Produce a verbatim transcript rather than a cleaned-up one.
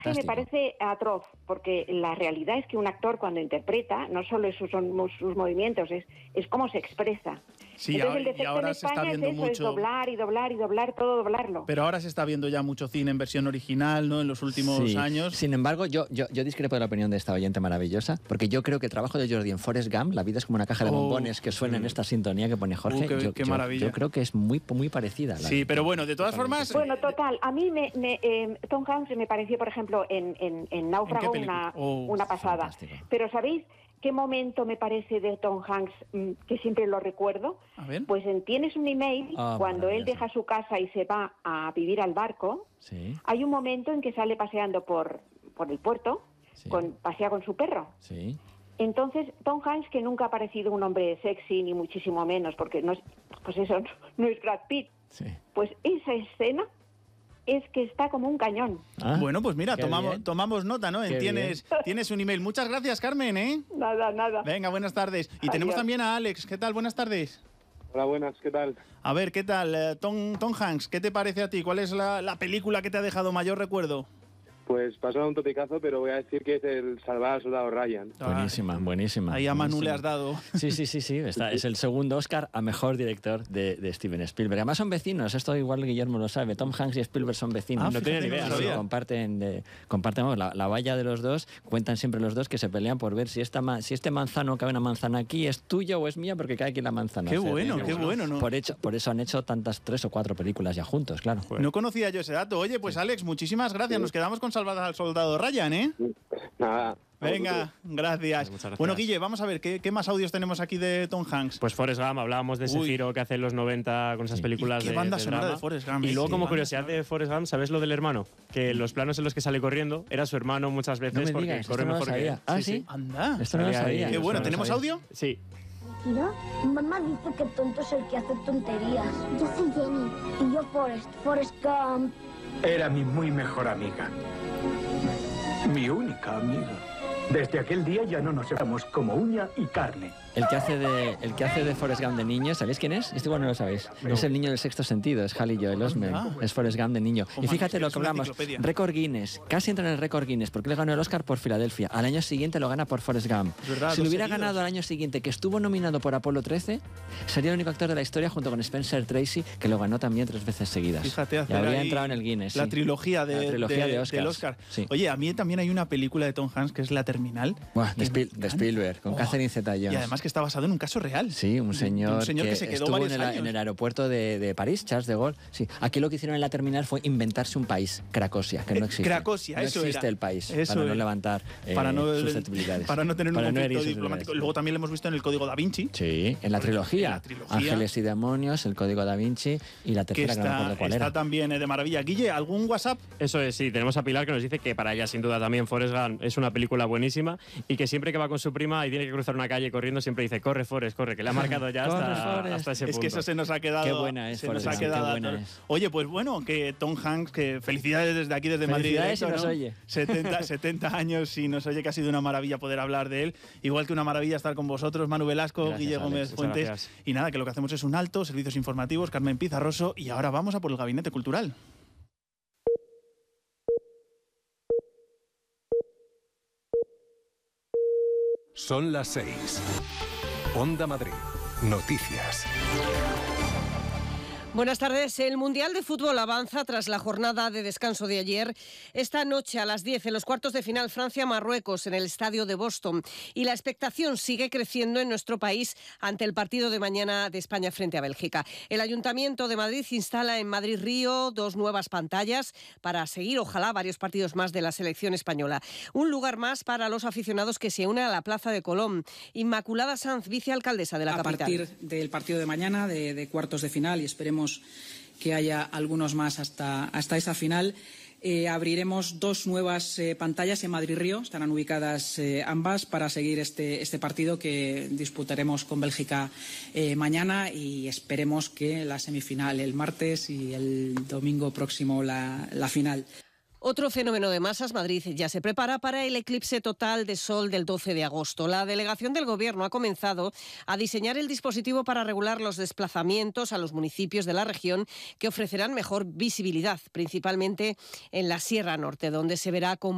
Sí, me parece atroz, porque la realidad es que un actor cuando interpreta, no solo es sus, son sus movimientos, es, es cómo se expresa. Sí, Entonces el y defecto ahora en se está España viendo es eso, mucho... es doblar y doblar y doblar, todo doblarlo. Pero ahora se está viendo ya mucho cine en versión original, ¿no?, en los últimos sí. años. Sin embargo, yo, yo, yo discrepo de la opinión de esta oyente maravillosa, porque yo creo que el trabajo de Jordi en Forrest Gump, la vida es como una caja de Oh, bombones que suena mm. en esta sintonía que pone Jorge, Uh, qué, yo, qué yo, maravilla. yo creo que es muy, muy parecida. La Sí, pero bueno, de todas formas... Bueno, total, a mí me, me, eh, Tom Hanks me pareció, por ejemplo, en, en, en Náufrago una, oh, una pasada. fantástico. Pero ¿sabéis qué momento me parece de Tom Hanks mmm, que siempre lo recuerdo? A ver. Pues en Tienes un email, Ah, cuando él maravilloso. deja su casa y se va a vivir al barco, Sí, hay un momento en que sale paseando por, por el puerto, sí, con, pasea con su perro. sí. Entonces, Tom Hanks, que nunca ha parecido un hombre sexy, ni muchísimo menos, porque no es, pues eso, no, no es Brad Pitt, sí. pues esa escena es que está como un cañón. Ah, Bueno, pues mira, qué tomamos, bien. tomamos nota, ¿no? En Qué tienes, tienes un email. Muchas gracias, Carmen, ¿eh? Nada, nada. Venga, buenas tardes. Y tenemos Adiós. también a Alex. ¿Qué tal? Buenas tardes. Hola, buenas, ¿qué tal? A ver, ¿qué tal? Eh, Tom, Tom Hanks, ¿qué te parece a ti? ¿Cuál es la, la película que te ha dejado mayor recuerdo? Pues pasó un topicazo, pero voy a decir que es el Salvar al Soldado Ryan. Buenísima, buenísima. Ahí a Manu buenísima. le has dado. Sí, sí, sí, sí. Está, es el segundo Oscar a mejor director de, de Steven Spielberg. Además son vecinos, esto igual Guillermo lo sabe. Tom Hanks y Spielberg son vecinos. Ah, no fíjate, tenía ni no idea. lo Sí, sabía. comparten, de, comparten vamos, la, la valla de los dos. Cuentan siempre los dos que se pelean por ver si, esta, ma- si este manzano cabe una manzana aquí, es tuya o es mía porque cae aquí la manzana. Qué O sea, bueno, que- qué bueno, ¿no? Por, hecho, por eso han hecho tantas tres o cuatro películas ya juntos, claro. No conocía yo ese dato. Oye, pues Alex, muchísimas gracias. Nos quedamos con Salvar al Soldado Ryan, ¿eh? Nada. Venga, gracias. Muchas gracias. Bueno, Guille, vamos a ver, ¿qué, qué más audios tenemos aquí de Tom Hanks? Pues Forrest Gump, hablábamos de ese Uy. giro que hace en los noventa con esas Sí. películas ¿Y qué de, banda de sonora drama. de Forrest Gump? Y luego, Sí, como banda curiosidad sonora. de Forrest Gump, ¿sabes lo del hermano? Que los planos en los que sale corriendo era su hermano muchas veces No me porque digas, corre esto no lo mejor que él. sabía. Ah, ¿sí? Anda. Esto no lo Salía ahí. sabía. Qué bueno, no lo ¿tenemos sabía. audio? Sí. Mira, mamá dice que tonto es el que hace tonterías. Yo soy Jenny. Y yo Forrest, Forrest Gump. Era mi muy mejor amiga. Mi única amiga. Desde aquel día ya no nos llevamos como uña y carne. El que hace de, el que hace de Forrest Gump de niño, ¿sabéis quién es? Este igual no lo sabéis. Es el niño del sexto sentido, es Haley Joel Osment. Ah. Es Forrest Gump de niño. Oh, Y man, fíjate es lo que que es una hablamos. enciclopedia. Récord Guinness. Casi entra en el récord Guinness porque le ganó el Oscar por Filadelfia. Al año siguiente lo gana por Forrest Gump. Es verdad, si dos lo hubiera seguidos. ganado al año siguiente, que estuvo nominado por Apolo trece, sería el único actor de la historia junto con Spencer Tracy, que lo ganó también tres veces seguidas. Fíjate, y hacer habría ahí entrado en el Guinness. La sí. trilogía, de, La trilogía de del Oscars. Oscar. Sí. Oye, a mí también hay una película de Tom Hanks que es La Terminal. Buah, de, que me Spiel- de encanta. Spielberg, con Oh, Catherine Zeta-Jones. Y además que está basado en un caso real. Sí, un señor, un señor que se quedó estuvo en varios el, años. en el aeropuerto de, de París, Charles de Gaulle. Sí, aquí lo que hicieron en la terminal fue inventarse un país, Cracosia, que no Eh, existe. Cracosia, no eso existe era. el país, Eso para no era. levantar eh, para, no, susceptibilidades. para no tener un Para no conflicto herir diplomático. susceptibilidades. Luego también lo hemos visto en el Código Da Vinci. Sí, en la trilogía. En la trilogía. Ángeles y demonios, el Código Da Vinci y la Que tercera, que, no me está, acuerdo cuál está era. también eh, de maravilla. Guille, ¿algún WhatsApp? Eso es, sí. Tenemos a Pilar que nos dice que para ella, sin duda, también Forrest Gump es una película buenísima y que siempre que va con su prima y tiene que cruzar una calle corriendo, siempre dice, corre, Forrest, corre, que le ha marcado ya Corre, hasta, Forrest. hasta ese Es punto. que eso se nos ha quedado. Qué buena es, se nos Forrest ha Gump, quedado qué a buena todos. es. Oye, pues bueno, que Tom Hanks, que felicidades desde aquí, desde Madrid. Felicidades directo, si nos ¿no? oye. setenta, setenta años y nos oye, que ha sido una maravilla poder hablar de él. Igual que una maravilla estar con vosotros, Manu Velasco, Gracias, Guille Alex. Gómez Muchas Fuentes. gracias. Y nada, que lo que hacemos es un alto, servicios informativos, Carmen Pizarroso, y ahora vamos a por el Gabinete Cultural. Son las seis. Onda Madrid. Noticias. Buenas tardes. El Mundial de Fútbol avanza tras la jornada de descanso de ayer. Esta noche a las diez en los cuartos de final Francia-Marruecos en el estadio de Boston. Y la expectación sigue creciendo en nuestro país ante el partido de mañana de España frente a Bélgica. El Ayuntamiento de Madrid instala en Madrid-Río dos nuevas pantallas para seguir, ojalá, varios partidos más de la selección española. Un lugar más para los aficionados que se unen a la Plaza de Colón. Inmaculada Sanz, vicealcaldesa de la a capital. A partir del partido de mañana, de, de cuartos de final, y esperemos que haya algunos más hasta, hasta esa final, eh, abriremos dos nuevas eh, pantallas en Madrid-Río. Estarán ubicadas eh, ambas para seguir este, este partido que disputaremos con Bélgica eh, mañana, y esperemos que la semifinal el martes y el domingo próximo la, la final. Otro fenómeno de masas, Madrid ya se prepara para el eclipse total de sol del doce de agosto. La delegación del Gobierno ha comenzado a diseñar el dispositivo para regular los desplazamientos a los municipios de la región que ofrecerán mejor visibilidad, principalmente en la Sierra Norte, donde se verá con